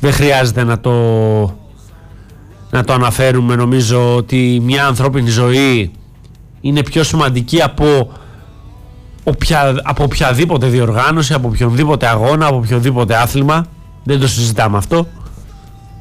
Δεν χρειάζεται να το αναφέρουμε. Νομίζω ότι μια ανθρώπινη ζωή είναι πιο σημαντική από οποιαδήποτε διοργάνωση, από οποιονδήποτε αγώνα, από οποιοδήποτε άθλημα. Δεν το συζητάμε αυτό.